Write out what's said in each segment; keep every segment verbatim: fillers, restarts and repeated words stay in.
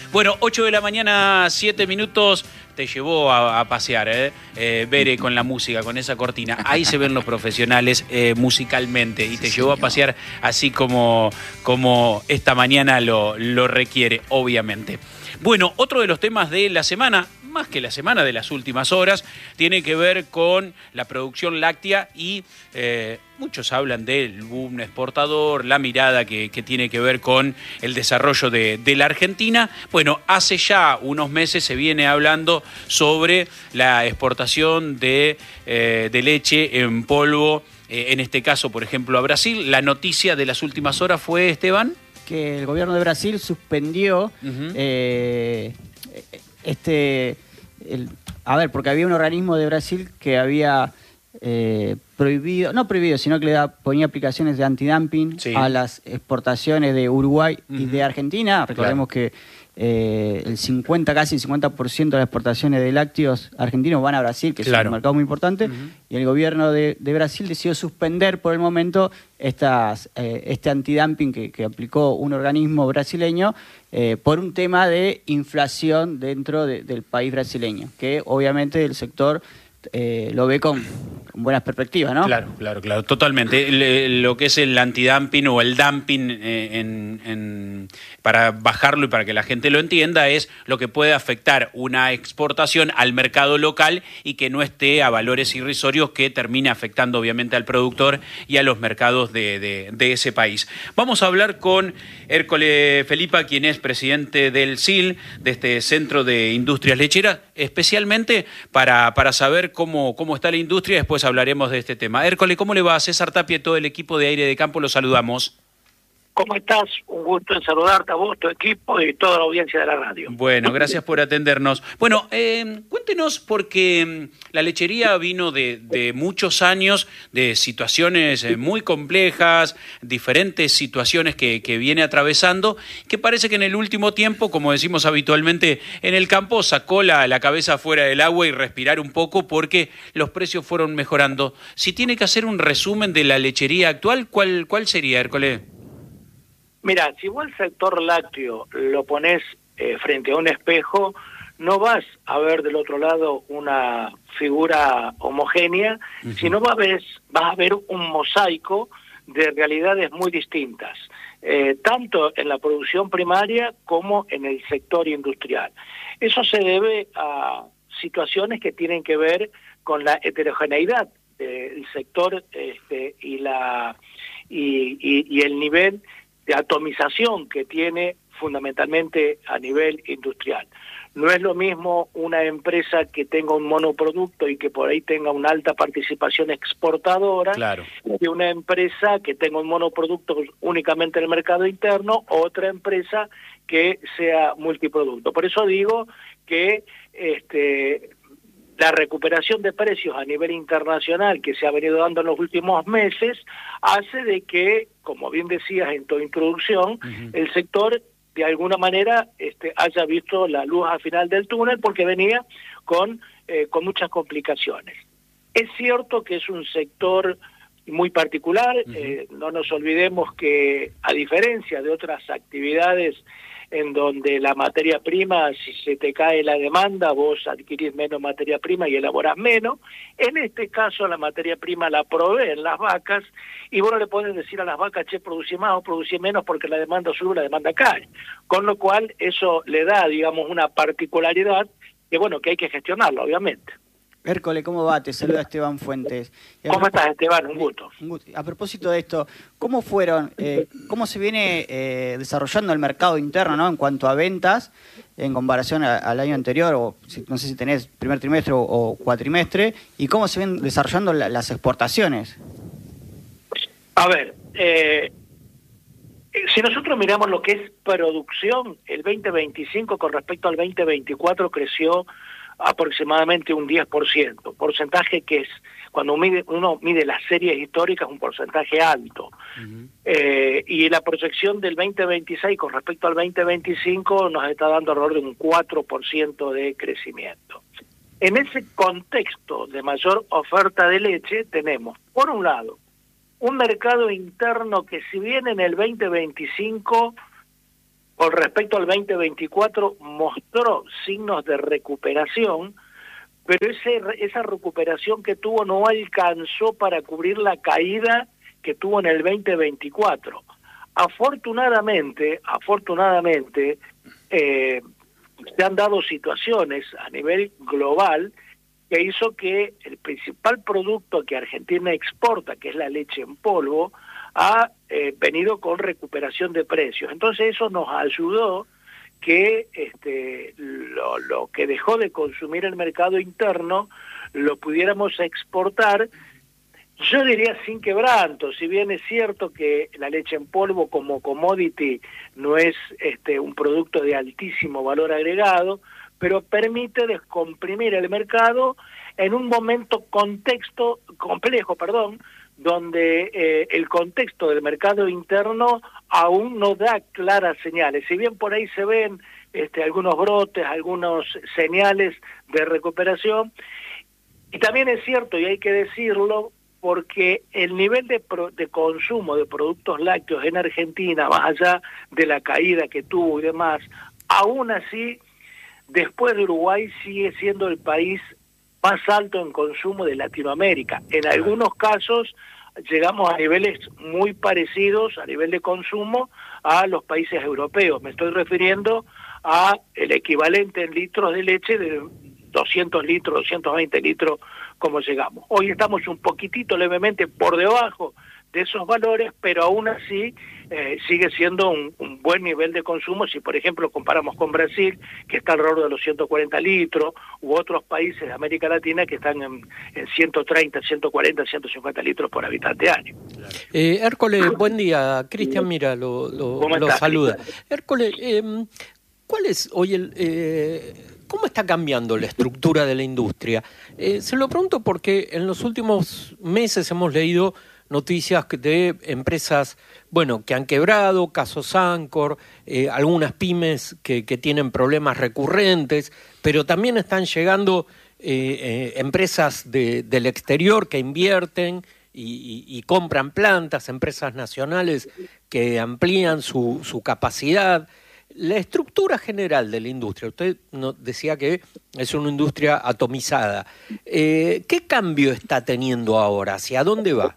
Bueno, ocho de la mañana, siete minutos, te llevó a, a pasear, ¿eh? Eh, Bere, con la música, con esa cortina. Ahí se ven los profesionales eh, musicalmente y te sí, llevó a pasear así como, como esta mañana lo, lo requiere, obviamente. Bueno, otro de los temas de la semana, más que la semana, de las últimas horas, tiene que ver con la producción láctea y eh, muchos hablan del boom exportador, la mirada que, que tiene que ver con el desarrollo de, de la Argentina. Bueno, hace ya unos meses se viene hablando sobre la exportación de, eh, de leche en polvo, eh, en este caso, por ejemplo, a Brasil. La noticia de las últimas horas fue, Esteban, que el gobierno de Brasil suspendió uh-huh. eh, este, el, a ver, porque había un organismo de Brasil que había eh, prohibido, no prohibido, sino que le da, ponía aplicaciones de antidumping sí. a las exportaciones de Uruguay uh-huh. y de Argentina. Recordemos claro. que eh, el cincuenta, casi el cincuenta por ciento de las exportaciones de lácteos argentinos van a Brasil, que claro. es un mercado muy importante, uh-huh. y el gobierno de, de Brasil decidió suspender por el momento estas, eh, este antidumping que, que aplicó un organismo brasileño eh, por un tema de inflación dentro de, del país brasileño, que obviamente el sector eh, lo ve con, con buenas perspectivas, ¿no? Claro, claro, claro, totalmente. Le, lo que es el antidumping o el dumping eh, en, en, para bajarlo y para que la gente lo entienda, es lo que puede afectar una exportación al mercado local y que no esté a valores irrisorios, que termine afectando obviamente al productor y a los mercados de, de, de ese país. Vamos a hablar con Hércole Felipa, quien es presidente del S I L, de este Centro de Industrias Lecheras, especialmente para, para saber cómo, cómo está la industria. Después hablaremos de este tema. Hércole, ¿cómo le va? César Tapia y todo el equipo de Aire de Campo, los saludamos. ¿Cómo estás? Un gusto en saludarte a vos, tu equipo y toda la audiencia de la radio. Bueno, gracias por atendernos. Bueno, eh, cuéntenos, porque la lechería vino de, de muchos años, de situaciones muy complejas, diferentes situaciones que, que viene atravesando, que parece que en el último tiempo, como decimos habitualmente en el campo, sacó la, la cabeza fuera del agua y respirar un poco porque los precios fueron mejorando. Si tiene que hacer un resumen de la lechería actual, ¿cuál, cuál sería, Hércole? Mira, si vos el sector lácteo lo pones eh, frente a un espejo, no vas a ver del otro lado una figura homogénea, uh-huh. sino vas a, ver, vas a ver un mosaico de realidades muy distintas, eh, tanto en la producción primaria como en el sector industrial. Eso se debe a situaciones que tienen que ver con la heterogeneidad del sector este, y, la, y, y, y el nivel de atomización que tiene fundamentalmente a nivel industrial. No es lo mismo una empresa que tenga un monoproducto y que por ahí tenga una alta participación exportadora, claro. que una empresa que tenga un monoproducto únicamente en el mercado interno, o otra empresa que sea multiproducto. Por eso digo que este la recuperación de precios a nivel internacional que se ha venido dando en los últimos meses hace de que, como bien decías en tu introducción, uh-huh. el sector de alguna manera este, haya visto la luz al final del túnel, porque venía con, eh, con muchas complicaciones. Es cierto que es un sector muy particular, uh-huh. eh, no nos olvidemos que, a diferencia de otras actividades en donde la materia prima, si se te cae la demanda, vos adquirís menos materia prima y elaborás menos. En este caso, la materia prima la proveen las vacas, y vos no le podés decir a las vacas, che, producís más o producís menos, porque la demanda sube, la demanda cae. Con lo cual, eso le da, digamos, una particularidad que, bueno, que hay que gestionarla, obviamente. Hércole, ¿cómo va? Te saluda Esteban Fuentes. ¿Cómo estás, Esteban? Un gusto. A propósito de esto, ¿cómo fueron, eh, cómo se viene eh, desarrollando el mercado interno, ¿no?, en cuanto a ventas en comparación a, al año anterior, o si, no sé si tenés primer trimestre o, o cuatrimestre, y cómo se vienen desarrollando la, las exportaciones? A ver, eh, si nosotros miramos lo que es producción, el veinte veinticinco con respecto al veinte veinticuatro creció aproximadamente un diez por ciento, porcentaje que es, cuando mide, uno mide las series históricas, un porcentaje alto. Uh-huh. Eh, y la proyección del veinte veintiséis con respecto al veinte veinticinco nos está dando alrededor de un cuatro por ciento de crecimiento. En ese contexto de mayor oferta de leche tenemos, por un lado, un mercado interno que, si bien en el veinte veinticinco con respecto al veinte veinticuatro mostró signos de recuperación, pero ese, esa recuperación que tuvo no alcanzó para cubrir la caída que tuvo en el veinte veinticuatro. Afortunadamente, afortunadamente, eh, se han dado situaciones a nivel global que hizo que el principal producto que Argentina exporta, que es la leche en polvo, ha eh, venido con recuperación de precios. Entonces eso nos ayudó que este, lo, lo que dejó de consumir el mercado interno lo pudiéramos exportar, yo diría sin quebranto, si bien es cierto que la leche en polvo como commodity no es este, un producto de altísimo valor agregado, pero permite descomprimir el mercado en un momento contexto complejo, perdón, donde eh, el contexto del mercado interno aún no da claras señales. Si bien por ahí se ven este, algunos brotes, algunos señales de recuperación, y también es cierto, y hay que decirlo, porque el nivel de, pro, de consumo de productos lácteos en Argentina, más allá de la caída que tuvo y demás, aún así, después de Uruguay, sigue siendo el país más alto en consumo de Latinoamérica. En algunos casos llegamos a niveles muy parecidos a nivel de consumo a los países europeos. Me estoy refiriendo a el equivalente en litros de leche de doscientos litros, doscientos veinte litros, como llegamos. Hoy estamos un poquitito levemente por debajo de esos valores, pero aún así eh, sigue siendo un, un buen nivel de consumo si, por ejemplo, comparamos con Brasil, que está alrededor de los ciento cuarenta litros, u otros países de América Latina que están en, en ciento treinta, ciento cuarenta, ciento cincuenta litros por habitante año. Eh, Hércules, buen día. Cristian Mira lo, lo, lo saluda. Hércules, eh, ¿cuál es hoy el... Eh, ¿Cómo está cambiando la estructura de la industria? Eh, se lo pregunto porque en los últimos meses hemos leído noticias de empresas, bueno, que han quebrado, casos Ancor, eh, algunas pymes que, que tienen problemas recurrentes, pero también están llegando eh, eh, empresas de, del exterior que invierten y, y, y compran plantas, empresas nacionales que amplían su, su capacidad. La estructura general de la industria, usted nos decía que es una industria atomizada. Eh, ¿Qué cambio está teniendo ahora? ¿Hacia dónde va?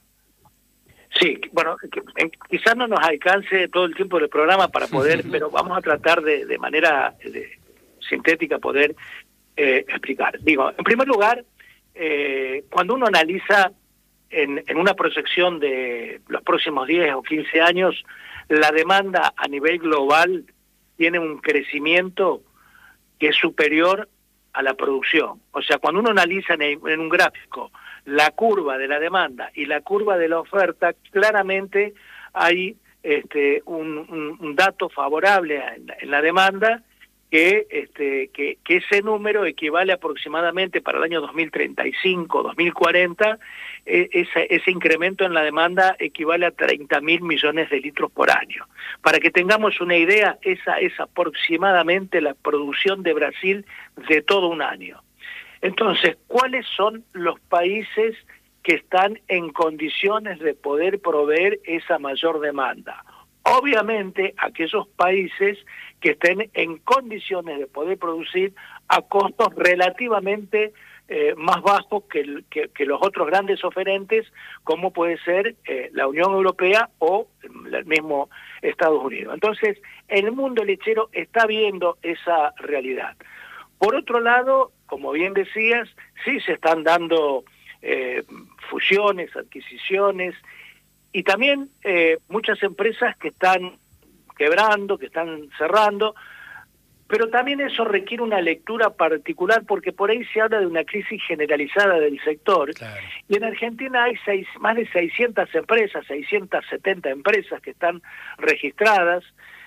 Sí, bueno, quizás no nos alcance todo el tiempo del programa para poder, pero vamos a tratar de, de manera de, sintética poder eh, explicar. Digo, en primer lugar, eh, cuando uno analiza en, en una proyección de los próximos diez o quince años, la demanda a nivel global tiene un crecimiento que es superior a la producción. O sea, cuando uno analiza en, en un gráfico la curva de la demanda y la curva de la oferta, claramente hay este, un, un, un dato favorable en la, en la demanda, que, este, que, que ese número equivale aproximadamente para el año dos mil treinta y cinco, dos mil cuarenta, eh, ese, ese incremento en la demanda equivale a treinta mil millones de litros por año. Para que tengamos una idea, esa es aproximadamente la producción de Brasil de todo un año. Entonces, ¿cuáles son los países que están en condiciones de poder proveer esa mayor demanda? Obviamente, aquellos países que estén en condiciones de poder producir a costos relativamente eh, más bajos que, el, que, que los otros grandes oferentes, como puede ser eh, la Unión Europea o el mismo Estados Unidos. Entonces, el mundo lechero está viendo esa realidad. Por otro lado, como bien decías, sí se están dando eh, fusiones, adquisiciones, y también eh, muchas empresas que están quebrando, que están cerrando, pero también eso requiere una lectura particular porque por ahí se habla de una crisis generalizada del sector. Claro. Y en Argentina hay seis, más de seiscientas empresas, seiscientas setenta empresas que están registradas.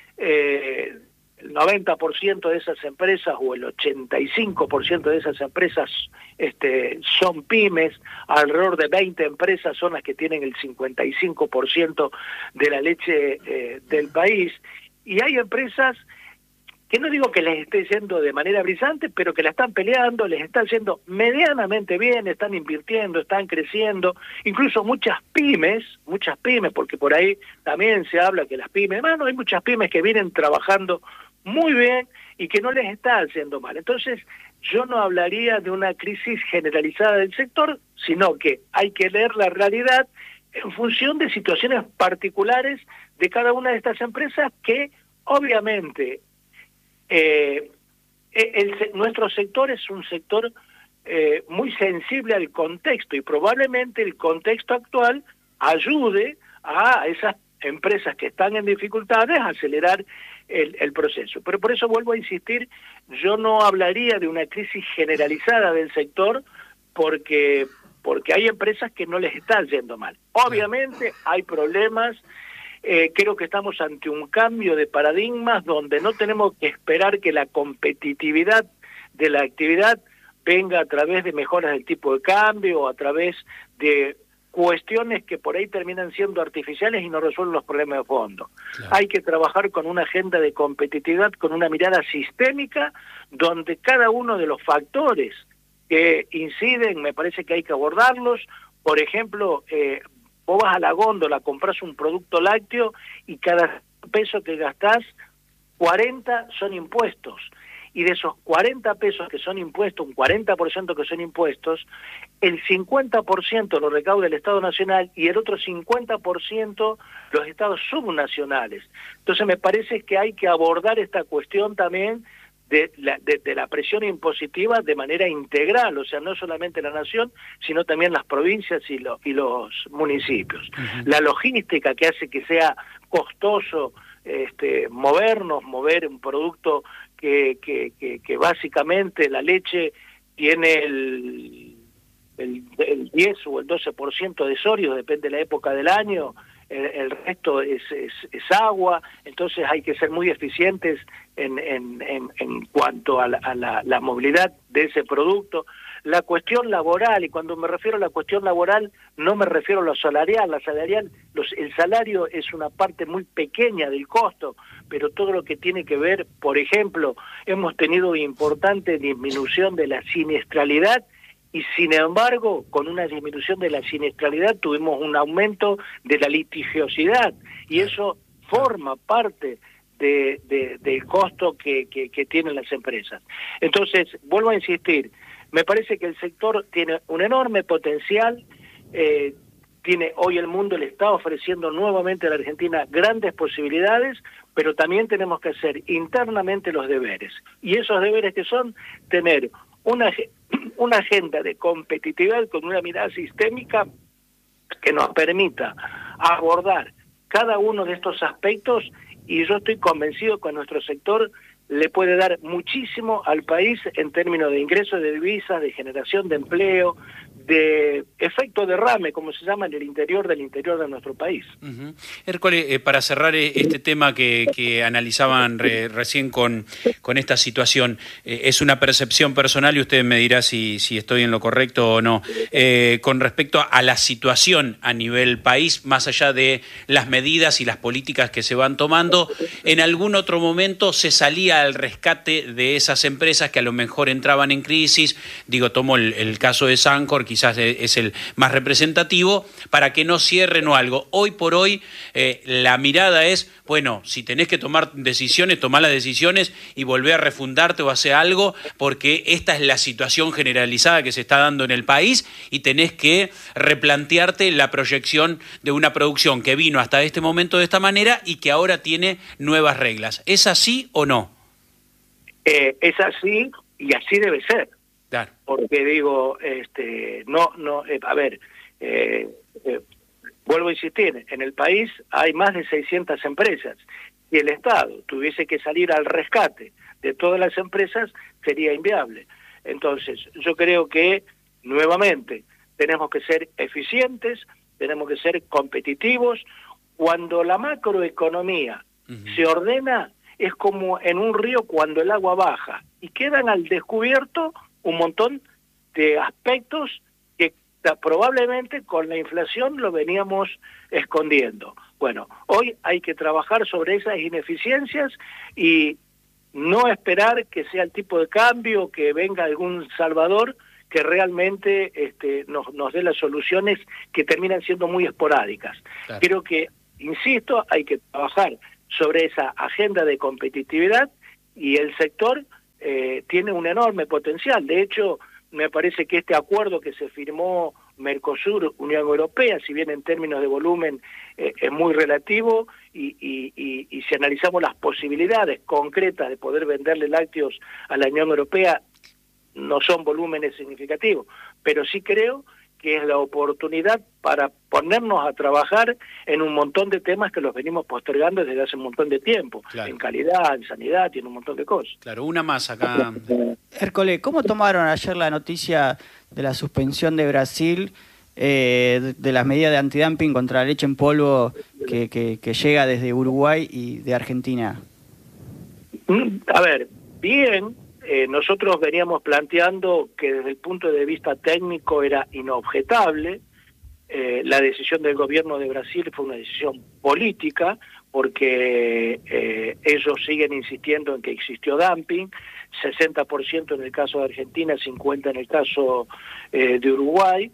Eh, el noventa por ciento de esas empresas o el ochenta y cinco por ciento de esas empresas este, son pymes, alrededor de veinte empresas son las que tienen el cincuenta y cinco por ciento de la leche eh, del país, y hay empresas que no digo que les esté yendo de manera brillante, pero que la están peleando, les está yendo medianamente bien, están invirtiendo, están creciendo, incluso muchas pymes, muchas pymes, porque por ahí también se habla que las pymes, bueno, hay muchas pymes que vienen trabajando muy bien y que no les está yendo mal. Entonces, yo no hablaría de una crisis generalizada del sector, sino que hay que leer la realidad en función de situaciones particulares de cada una de estas empresas que, obviamente, Eh, el, nuestro sector es un sector eh, muy sensible al contexto y probablemente el contexto actual ayude a esas empresas que están en dificultades a acelerar el, el proceso. Pero por eso vuelvo a insistir, yo no hablaría de una crisis generalizada del sector porque, porque hay empresas que no les están yendo mal. Obviamente hay problemas. Eh, creo que estamos ante un cambio de paradigmas donde no tenemos que esperar que la competitividad de la actividad venga a través de mejoras del tipo de cambio o a través de cuestiones que por ahí terminan siendo artificiales y no resuelven los problemas de fondo. Claro. Hay que trabajar con una agenda de competitividad, con una mirada sistémica, donde cada uno de los factores que inciden, me parece que hay que abordarlos. Por ejemplo, eh, vos vas a la góndola, compras un producto lácteo y cada peso que gastás, cuarenta son impuestos. Y de esos cuarenta pesos que son impuestos, un cuarenta por ciento que son impuestos, el cincuenta por ciento lo recauda el Estado Nacional y el otro cincuenta por ciento los estados subnacionales. Entonces me parece que hay que abordar esta cuestión también de la, de, de la presión impositiva de manera integral, o sea, no solamente la nación, sino también las provincias y, lo, y los municipios. Uh-huh. La logística que hace que sea costoso este, movernos, mover un producto que, que, que, que básicamente la leche tiene el, el, el diez o el doce por ciento de sodio, depende de la época del año, el, el resto es, es, es agua, entonces hay que ser muy eficientes en, en, en, en cuanto a, la, a la, la movilidad de ese producto. La cuestión laboral, y cuando me refiero a la cuestión laboral, no me refiero a lo salarial, la salarial, los, el salario es una parte muy pequeña del costo, pero todo lo que tiene que ver, por ejemplo, hemos tenido importante disminución de la siniestralidad, y sin embargo, con una disminución de la siniestralidad tuvimos un aumento de la litigiosidad, y eso forma parte de, de, del costo que, que, que tienen las empresas. Entonces, vuelvo a insistir, me parece que el sector tiene un enorme potencial, eh, tiene hoy el mundo le está ofreciendo nuevamente a la Argentina grandes posibilidades, pero también tenemos que hacer internamente los deberes. Y esos deberes que son tener una, una agenda de competitividad con una mirada sistémica que nos permita abordar cada uno de estos aspectos, y yo estoy convencido que nuestro sector le puede dar muchísimo al país en términos de ingresos de divisas, de generación de empleo, de efecto derrame, como se llama en el interior del interior de nuestro país. Uh-huh. Hércole, eh, para cerrar este tema que, que analizaban re, recién con, con esta situación, eh, es una percepción personal y usted me dirá si, si estoy en lo correcto o no, eh, con respecto a la situación a nivel país, más allá de las medidas y las políticas que se van tomando, en algún otro momento se salía al rescate de esas empresas que a lo mejor entraban en crisis, digo, tomo el, el caso de Sancor, quizás es el más representativo, para que no cierren o algo. Hoy por hoy eh, la mirada es, bueno, si tenés que tomar decisiones, tomá las decisiones y volver a refundarte o hacer algo, porque esta es la situación generalizada que se está dando en el país y tenés que replantearte la proyección de una producción que vino hasta este momento de esta manera y que ahora tiene nuevas reglas. ¿Es así o no? Eh, es así y así debe ser. Claro. Porque digo, este, no, no, eh, a ver, eh, eh, vuelvo a insistir, en el país hay más de seiscientas empresas. Si el Estado tuviese que salir al rescate de todas las empresas, sería inviable. Entonces, yo creo que, nuevamente, tenemos que ser eficientes, tenemos que ser competitivos. Cuando la macroeconomía uh-huh. se ordena, es como en un río cuando el agua baja y quedan al descubierto un montón de aspectos que probablemente con la inflación lo veníamos escondiendo. Bueno, hoy hay que trabajar sobre esas ineficiencias y no esperar que sea el tipo de cambio, que venga algún salvador que realmente este, nos, nos dé las soluciones que terminan siendo muy esporádicas. Claro. Creo que, insisto, hay que trabajar sobre esa agenda de competitividad y el sector eh, tiene un enorme potencial. De hecho, me parece que este acuerdo que se firmó Mercosur-Unión Europea, si bien en términos de volumen eh, es muy relativo, y, y, y, y si analizamos las posibilidades concretas de poder venderle lácteos a la Unión Europea, no son volúmenes significativos, pero sí creo que es la oportunidad para ponernos a trabajar en un montón de temas que los venimos postergando desde hace un montón de tiempo, claro. En calidad, en sanidad y en un montón de cosas. Claro, una más acá. Hércole, ¿cómo tomaron ayer la noticia de la suspensión de Brasil eh, de, de las medidas de antidumping contra la leche en polvo que, que, que llega desde Uruguay y de Argentina? A ver, bien. Eh, nosotros veníamos planteando que desde el punto de vista técnico era inobjetable. Eh, la decisión del gobierno de Brasil fue una decisión política, porque eh, ellos siguen insistiendo en que existió dumping, sesenta por ciento en el caso de Argentina, cincuenta por ciento en el caso eh, de Uruguay,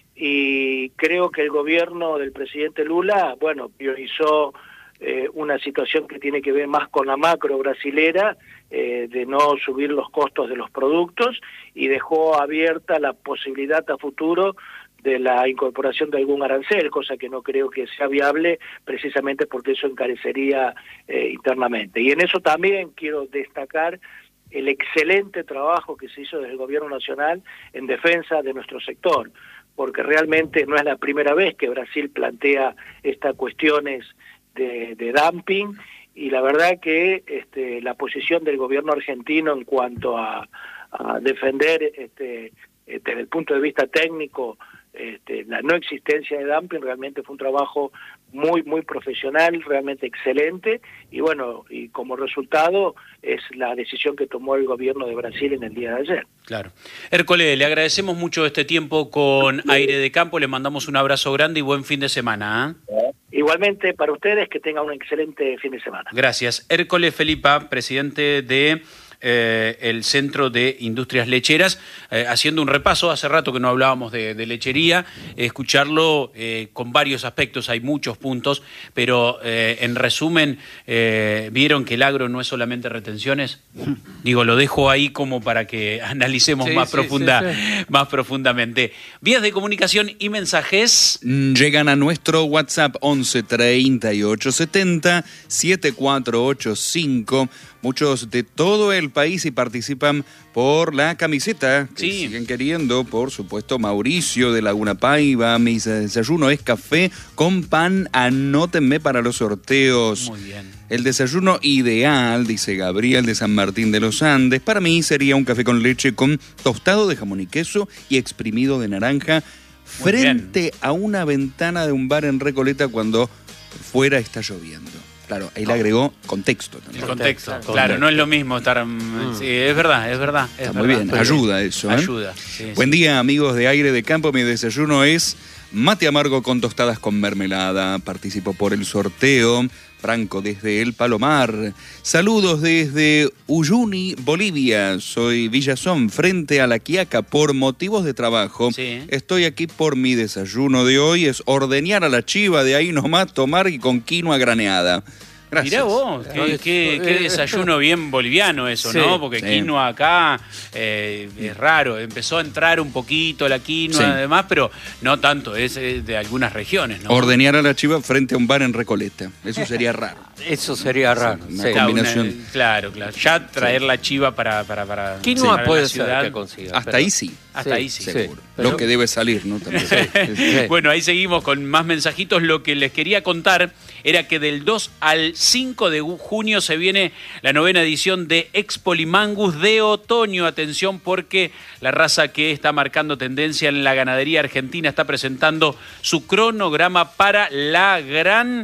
y creo que el gobierno del presidente Lula, bueno, priorizó Eh, una situación que tiene que ver más con la macro brasilera, eh, de no subir los costos de los productos, y dejó abierta la posibilidad a futuro de la incorporación de algún arancel, cosa que no creo que sea viable, precisamente porque eso encarecería eh, internamente. Y en eso también quiero destacar el excelente trabajo que se hizo desde el Gobierno Nacional en defensa de nuestro sector, porque realmente no es la primera vez que Brasil plantea estas cuestiones De, de dumping, y la verdad que este, la posición del gobierno argentino en cuanto a, a defender este, este, desde el punto de vista técnico este, la no existencia de dumping realmente fue un trabajo muy muy profesional, realmente excelente, y bueno, y como resultado es la decisión que tomó el gobierno de Brasil en el día de ayer. Claro. Hércole, le agradecemos mucho este tiempo con Aire de Campo, le mandamos un abrazo grande y buen fin de semana. ¿eh? Igualmente para ustedes, que tengan un excelente fin de semana. Gracias. Hércole Felipa, presidente de eh, el Centro de Industrias Lecheras, eh, haciendo un repaso. Hace rato que no hablábamos de, de lechería, eh, escucharlo eh, con varios aspectos, hay muchos puntos, pero eh, en resumen, eh, ¿vieron que el agro no es solamente retenciones? Digo, lo dejo ahí como para que analicemos sí, más, sí, profunda, sí, sí. más profundamente. Vías de comunicación y mensajes. Llegan a nuestro WhatsApp once treinta y ocho setenta setenta y cuatro ochenta y cinco. Muchos de todo el país y participan por la camiseta que sí. siguen queriendo, por supuesto. Mauricio de Laguna Paiva, mi desayuno es café con pan, anótenme para los sorteos. Muy bien. El desayuno ideal, dice Gabriel de San Martín de los Andes, para mí sería un café con leche con tostado de jamón y queso y exprimido de naranja Muy frente bien. a una ventana de un bar en Recoleta cuando fuera está lloviendo. Claro, ahí le agregó contexto también. El contexto, claro, claro, no es lo mismo estar... Mm. Sí, es verdad, es verdad. Es Está muy verdad. bien, ayuda eso. ¿eh? Ayuda. Sí, Buen sí. día, amigos de Aire de Campo. Mi desayuno es mate amargo con tostadas con mermelada. Participo por el sorteo. Franco desde El Palomar. Saludos desde Uyuni, Bolivia. Soy Villazón, frente a La Quiaca, por motivos de trabajo. Sí. Estoy aquí por mi desayuno de hoy. Es ordeñar a la chiva, de ahí nomás tomar y con quinoa graneada. Gracias. Mirá vos, qué, qué, qué desayuno bien boliviano eso, sí, ¿no? Porque sí. quinoa acá eh, es raro. Empezó a entrar un poquito la quinoa, sí. además, pero no tanto, es de algunas regiones, ¿no? Ordeñar a la chiva frente a un bar en Recoleta. Eso sería raro. Eso sería raro. Una sí. combinación. Una, claro, claro. Ya traer sí. la chiva para... para, para quinoa sí, puede ser que consiga. Hasta pero... ahí sí. Hasta sí, ahí sí. Seguro. Sí. Pero... Lo Pero... que debe salir, ¿no? También. Sí. Sí. Bueno, ahí seguimos con más mensajitos. Lo que les quería contar era que del dos al cinco de junio se viene la novena edición de Expo Limangus de otoño. Atención, porque la raza que está marcando tendencia en la ganadería argentina está presentando su cronograma para la gran...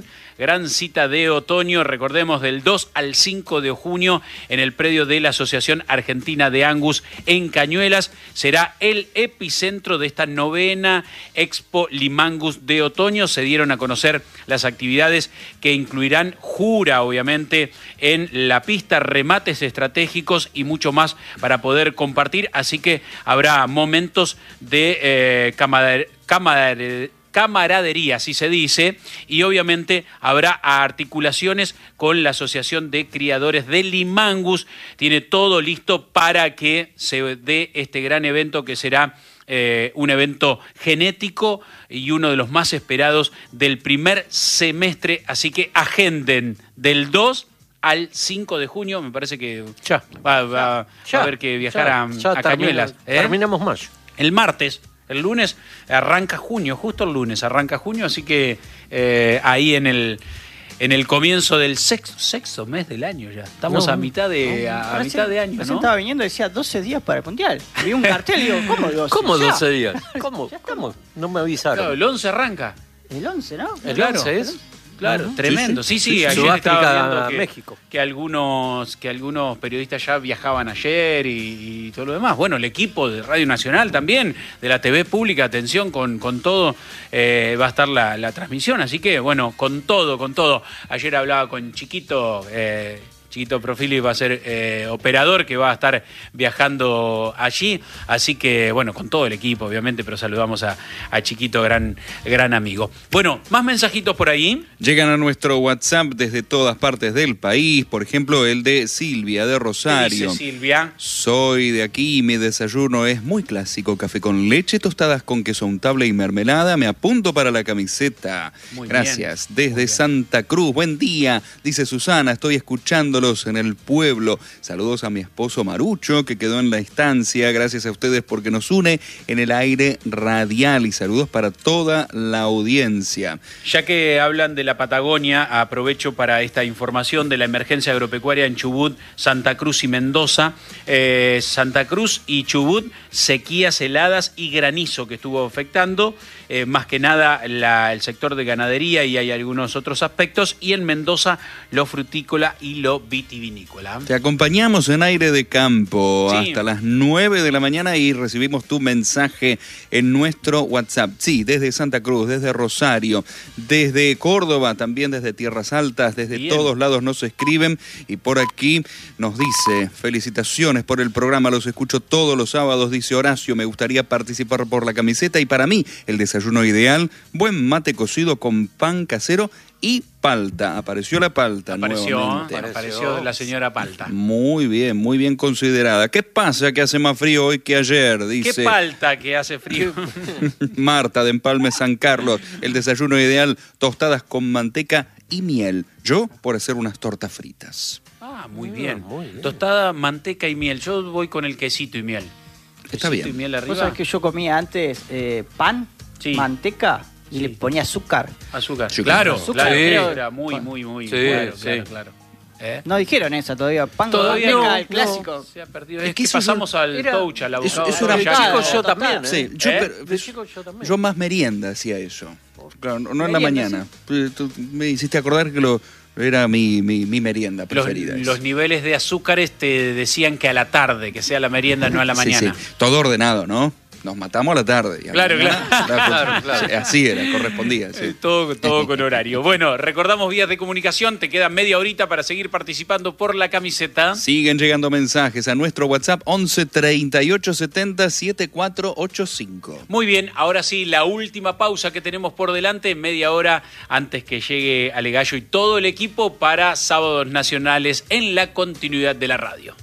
gran cita de otoño, recordemos, del dos al cinco de junio en el predio de la Asociación Argentina de Angus en Cañuelas. Será el epicentro de esta novena Expo Limangus de otoño. Se dieron a conocer las actividades que incluirán jura, obviamente, en la pista, remates estratégicos y mucho más para poder compartir. Así que habrá momentos de eh, camaradería, camaradería camaradería, así se dice, y obviamente habrá articulaciones con la Asociación de Criadores de Limangus. Tiene todo listo para que se dé este gran evento que será eh, un evento genético y uno de los más esperados del primer semestre, así que agenden del dos al cinco de junio, me parece que ya va, va, ya, va a haber que viajar ya, a, ya a Cañuelas. Termina, ¿eh? Terminamos mayo. El martes. El lunes arranca junio, justo el lunes arranca junio, así que eh, ahí en el en el comienzo del sexto, sexto mes del año ya. Estamos No, a mitad de No, a, a recién- mitad de año, recién ¿no? estaba viniendo y decía doce días para el Mundial. Vi un cartel y digo, ¿cómo doce? ¿Cómo Ya. doce días? ¿Cómo? ¿Cómo? No me avisaron. Claro, el once arranca. El once, ¿no? ¿El claro. once es? Claro, Ajá. tremendo. Sí, sí, Sí, sí. ayer Sudáfrica estaba viendo a que, México. que algunos que algunos periodistas ya viajaban ayer y, y todo lo demás. Bueno, el equipo de Radio Nacional también, de la T V pública, atención, con, con todo eh, va a estar la, la transmisión. Así que, bueno, con todo, con todo. Ayer hablaba con Chiquito, eh, Chiquito Profili va a ser eh, operador, que va a estar viajando allí. Así que, bueno, con todo el equipo, obviamente, pero saludamos a, a Chiquito, gran, gran amigo. Bueno, más mensajitos por ahí. Llegan a nuestro WhatsApp desde todas partes del país, por ejemplo, el de Silvia de ¿Qué Rosario. dice Silvia? Soy de aquí y mi desayuno es muy clásico, café con leche, tostadas con queso untable y mermelada. Me apunto para la camiseta. Muy Gracias. bien, Desde muy bien. Santa Cruz, buen día, dice Susana, estoy escuchándolos en el pueblo. Saludos a mi esposo Marucho, que quedó en la estancia. Gracias a ustedes porque nos une en el aire radial, y saludos para toda la audiencia. Ya que hablan de la Patagonia, aprovecho para esta información de la emergencia agropecuaria en Chubut, Santa Cruz y Mendoza. Eh, Santa Cruz y Chubut, sequías heladas y granizo que estuvo afectando, eh, más que nada la, el sector de ganadería, y hay algunos otros aspectos, y en Mendoza lo frutícola y lo vitivinícola. Te acompañamos en Aire de Campo Sí. hasta las nueve de la mañana y recibimos tu mensaje en nuestro WhatsApp. Sí, desde Santa Cruz, desde Rosario, desde Córdoba, también desde Tierras Altas, desde Bien. todos lados nos escriben, y por aquí nos dice: felicitaciones por el programa, los escucho todos los sábados, dice Horacio, me gustaría participar por la camiseta, y para mí el desayuno ideal, buen mate cocido con pan casero y palta. Apareció la palta Apareció, nuevamente. apareció la señora Palta. Muy bien, muy bien considerada. ¿Qué pasa que hace más frío hoy que ayer? Dice ¿Qué palta que hace frío? Marta de Empalme, San Carlos. El desayuno ideal, tostadas con manteca y miel. Yo por hacer unas tortas fritas. Ah, muy Ah, bien. muy bien. Tostada, manteca y miel. Yo voy con el quesito y miel. Está Quesito bien. y miel Vos arriba. sabés que yo comía antes eh, pan, Sí. manteca y Sí. le ponía azúcar. Azúcar. Sí, Claro, azúcar, claro. creo. Era muy, muy, muy. Sí, claro, sí. claro, claro. ¿Eh? No dijeron esa todavía. Pan con Todavía manteca, no, el clásico. Se ha perdido. Es Es que que eso es pasamos al era- touch, al eso- abogado. eso era De Ya, chico ya, yo ya, también, ¿eh? Sí, yo, ¿Eh? pero- De chico yo también. yo más merienda hacía eso. Claro, no no en la Merienda, mañana. Tú me hiciste acordar que lo era mi, mi, mi merienda Los, preferida. esa. los niveles de azúcares te decían que a la tarde, que sea la merienda, no a la Sí, mañana. sí. Todo ordenado, ¿no? Nos matamos a la tarde. y a la Claro, mañana, claro. la- Claro, claro. sí, así era, correspondía. sí. Eh, Todo, todo con horario. Bueno, recordamos vías de comunicación. Te queda media horita para seguir participando por la camiseta. Siguen llegando mensajes a nuestro WhatsApp once treinta y ocho setenta setenta y cuatro ochenta y cinco. Muy bien, ahora sí, la última pausa que tenemos por delante, media hora antes que llegue Alegallo y todo el equipo para Sábados Nacionales en la continuidad de la radio.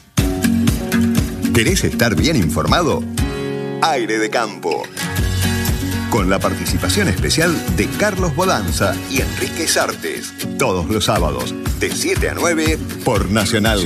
¿Querés estar bien informado? Aire de Campo. Con la participación especial de Carlos Bodanza y Enrique Sartes. Todos los sábados, de siete a nueve, por Nacional.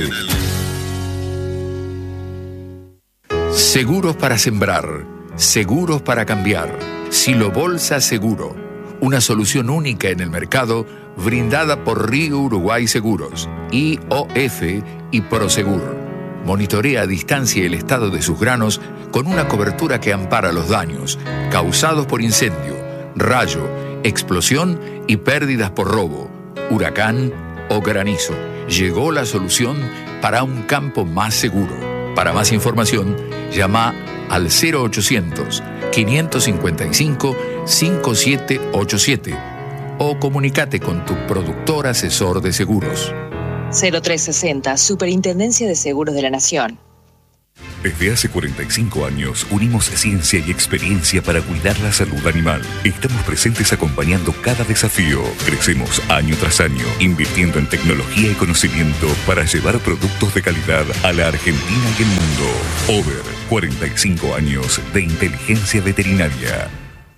Seguros para sembrar, seguros para cambiar. Silo Bolsa Seguro, una solución única en el mercado brindada por Río Uruguay Seguros, I O F y Prosegur. Monitorea a distancia el estado de sus granos con una cobertura que ampara los daños causados por incendio, rayo, explosión y pérdidas por robo, huracán o granizo. Llegó la solución para un campo más seguro. Para más información, llama al cero ochocientos, quinientos cincuenta y cinco, cincuenta y siete ochenta y siete o comunícate con tu productor asesor de seguros. cero tres sesenta, Superintendencia de Seguros de la Nación. Desde hace cuarenta y cinco años unimos ciencia y experiencia para cuidar la salud animal. Estamos presentes acompañando cada desafío. Crecemos año tras año, invirtiendo en tecnología y conocimiento para llevar productos de calidad a la Argentina y el mundo. Over, cuarenta y cinco años de inteligencia veterinaria.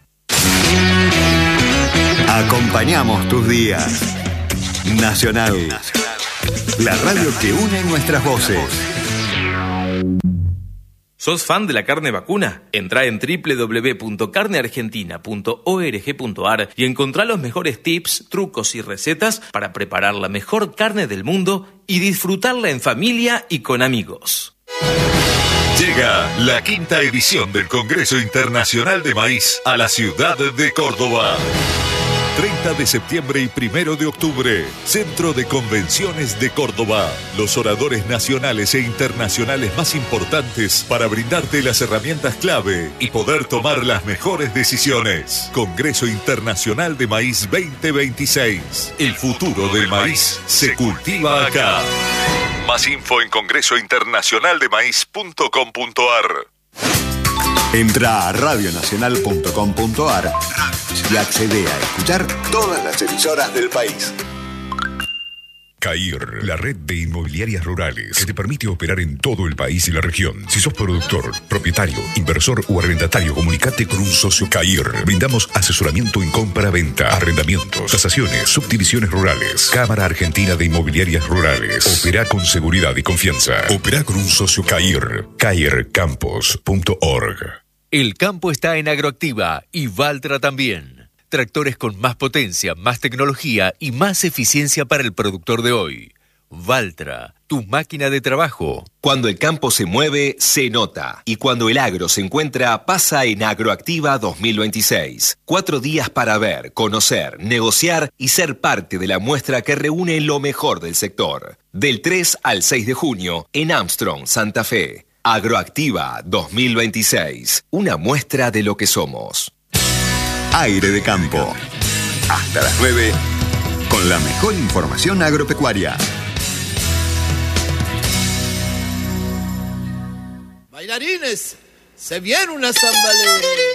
Acompañamos tus días. Nacional. La radio que une nuestras voces. ¿Sos fan de la carne vacuna? Entrá en doble u doble u doble u punto carne argentina punto org punto a r y encontrá los mejores tips, trucos y recetas para preparar la mejor carne del mundo y disfrutarla en familia y con amigos. Llega la quinta edición del Congreso Internacional de Maíz a la ciudad de Córdoba. treinta de septiembre y primero de octubre, Centro de Convenciones de Córdoba. Los oradores nacionales e internacionales más importantes para brindarte las herramientas clave y poder tomar las mejores decisiones. Congreso Internacional de Maíz veinte veintiséis. El futuro del maíz se cultiva acá. Más info en congreso internacional de maíz punto com punto a r. Entra a radio nacional punto com punto a r y accede a escuchar todas las emisoras del país. CAIR, la red de inmobiliarias rurales que te permite operar en todo el país y la región. Si sos productor, propietario, inversor o arrendatario, comunicate con un socio CAIR. Brindamos asesoramiento en compra-venta, arrendamientos, tasaciones, subdivisiones rurales. Cámara Argentina de Inmobiliarias Rurales. Opera con seguridad y confianza. Opera con un socio CAIR. cair campos punto org. El campo está en Agroactiva y Valtra también. Tractores con más potencia, más tecnología y más eficiencia para el productor de hoy. Valtra, tu máquina de trabajo. Cuando el campo se mueve, se nota. Y cuando el agro se encuentra, pasa en Agroactiva dos mil veintiséis. Cuatro días para ver, conocer, negociar y ser parte de la muestra que reúne lo mejor del sector. Del tres al seis de junio, en Armstrong, Santa Fe. Agroactiva dos mil veintiséis. Una muestra de lo que somos. Aire de Campo. Hasta las nueve, con la mejor información agropecuaria. Bailarines, se viene una zambalera.